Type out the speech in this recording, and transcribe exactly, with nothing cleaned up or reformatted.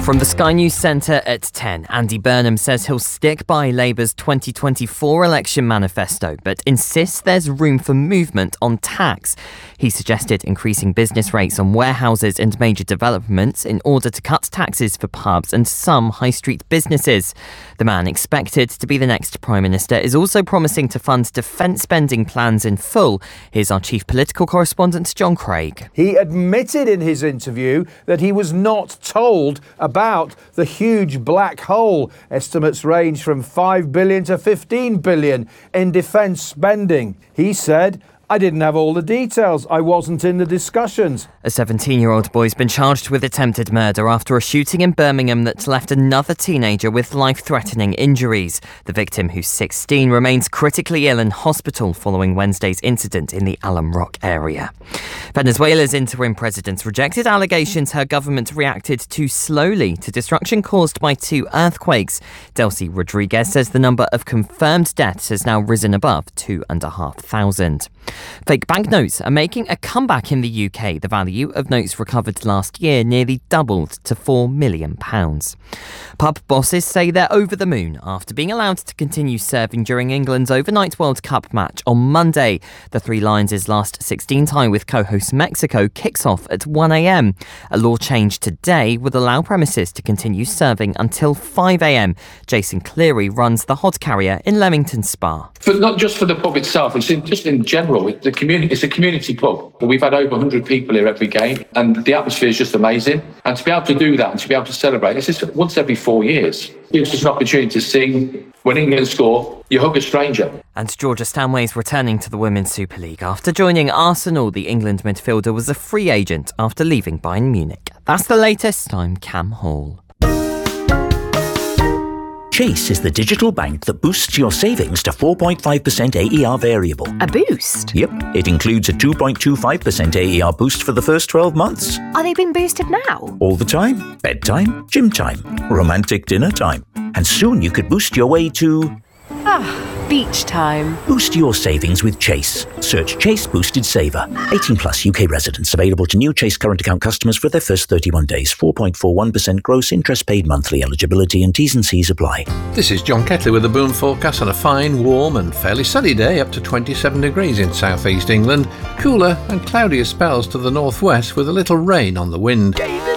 From the Sky News Centre at ten, Andy Burnham says he'll stick by Labour's twenty twenty-four election manifesto, but insists there's room for movement on tax. He suggested increasing business rates on warehouses and major developments in order to cut taxes for pubs and some high street businesses. The man expected to be the next Prime Minister is also promising to fund defence spending plans in full. Here's our chief political correspondent, John Craig. He admitted in his interview that he was not told about the huge black hole. Estimates range from five billion to fifteen billion in defence spending. He said, "I didn't have all the details. I wasn't in the discussions." A seventeen-year-old boy's been charged with attempted murder after a shooting in Birmingham that left another teenager with life-threatening injuries. The victim, who's sixteen, remains critically ill in hospital following Wednesday's incident in the Alum Rock area. Venezuela's interim president rejected allegations her government reacted too slowly to destruction caused by two earthquakes. Delcy Rodriguez says the number of confirmed deaths has now risen above two and a half thousand. Fake banknotes are making a comeback in the U K. The value of notes recovered last year nearly doubled to four million pounds. Pub bosses say they're over the moon after being allowed to continue serving during England's overnight World Cup match on Monday. The Three Lions' last sixteen tie with co-host Mexico kicks off at one a.m. A law change today would allow premises to continue serving until five a.m. Jason Cleary runs the Hod Carrier in Leamington Spa. But not just for the pub itself, it's in, just in general. The community, it's a community pub. We've had over one hundred people here every game, and the atmosphere is just amazing. And to be able to do that and to be able to celebrate, it's just once every four years. It's just an opportunity to sing. When England score, you hug a stranger. And Georgia Stanway's returning to the Women's Super League. After joining Arsenal, the England midfielder was a free agent after leaving Bayern Munich. That's the latest. I'm Cam Hall. Chase is the digital bank that boosts your savings to four point five percent A E R variable. A boost? Yep. It includes a two point two five percent A E R boost for the first twelve months. Are they being boosted now? All the time. Bedtime, gym time, romantic dinner time. And soon you could boost your way to... Ah, beach time. Boost your savings with Chase. Search Chase Boosted Saver. eighteen plus U K residents. Available to new Chase current account customers for their first thirty-one days. four point four one percent gross interest paid monthly. Eligibility and T's and C's apply. This is John Ketley with the Boom forecast on a fine, warm and fairly sunny day up to twenty-seven degrees in southeast England. Cooler and cloudier spells to the northwest with a little rain on the wind.